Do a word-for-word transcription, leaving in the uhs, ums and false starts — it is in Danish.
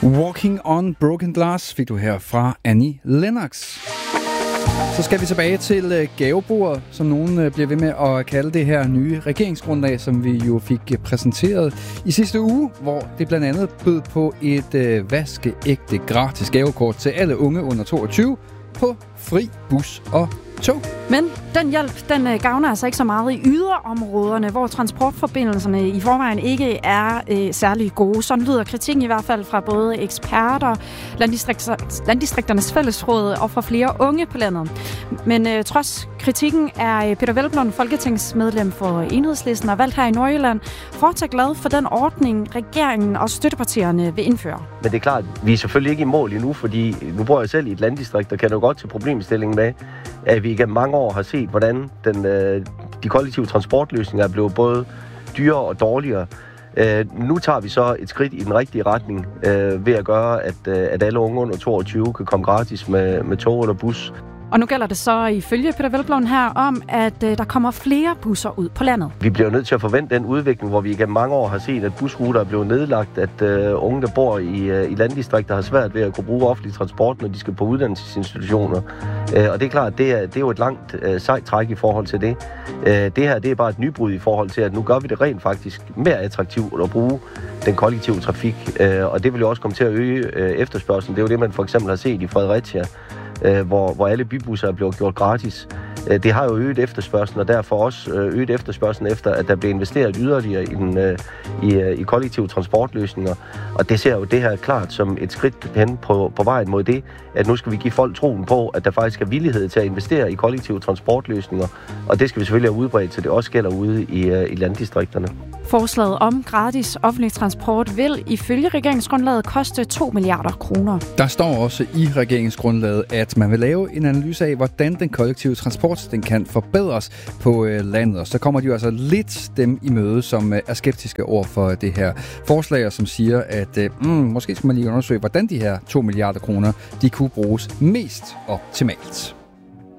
Walking on Broken Glass fik du her fra Annie Lennox. Så skal vi tilbage til gavebordet, som nogen bliver ved med at kalde det her nye regeringsgrundlag, som vi jo fik præsenteret i sidste uge, hvor det blandt andet bød på et øh, vaskeægte gratis gavekort til alle unge under toogtyve på fri bus og tog. Men den hjælp, den gavner altså ikke så meget i yderområderne, hvor transportforbindelserne i forvejen ikke er øh, særlig gode. Sådan lyder kritikken i hvert fald fra både eksperter, Landdistrikternes Fællesråd og fra flere unge på landet. Men øh, trods kritikken er Peter Hvelplund, folketingsmedlem for Enhedslisten og valgt her i Nordjylland, fortsat glad for den ordning, regeringen og støttepartierne vil indføre. Men det er klart, vi er selvfølgelig ikke i mål endnu, fordi nu bor jeg selv i et landdistrikt, der kan jo godt til problemstillingen med, at vi igennem mange år har set, hvordan den, øh, de kollektive transportløsninger er blevet både dyrere og dårligere. Øh, nu tager vi så et skridt i den rigtige retning øh, ved at gøre, at, øh, at alle unge under toogtyve kan komme gratis med, med tog eller bus. Og nu gælder det så ifølge Peter Hvelplund her om, at øh, der kommer flere busser ud på landet. Vi bliver nødt til at forvente den udvikling, hvor vi igennem mange år har set, at busruter er blevet nedlagt, at øh, unge, der bor i, øh, i landdistrikter, har svært ved at kunne bruge offentlig transport, når de skal på uddannelsesinstitutioner. Øh, og det er klart, det er, det er jo et langt øh, sejt træk i forhold til det. Øh, det her, det er bare et nybrud i forhold til, at nu gør vi det rent faktisk mere attraktivt at bruge den kollektive trafik. Øh, og det vil jo også komme til at øge øh, efterspørgselen. Det er jo det, man for eksempel har set i Fredericia, Hvor, hvor alle bybusser er blevet gjort gratis. Det har jo øget efterspørgslen, og derfor også øget efterspørgslen efter, at der bliver investeret yderligere i, den, i, i kollektive transportløsninger. Og det ser jo det her klart som et skridt hen på, på vejen mod det, at nu skal vi give folk troen på, at der faktisk er villighed til at investere i kollektive transportløsninger. Og det skal vi selvfølgelig have udbredt, så det også gælder ude i, i landdistrikterne. Forslaget om gratis offentlig transport vil ifølge regeringsgrundlaget koste to milliarder kroner. Der står også i regeringsgrundlaget, at man vil lave en analyse af, hvordan den kollektive transport den kan forbedres på øh, landet. Og så kommer de jo altså lidt dem i møde, som øh, er skeptiske over for det her forslag, og som siger, at øh, mm, måske skal man lige undersøge, hvordan de her to milliarder kroner, de kunne bruges mest optimalt.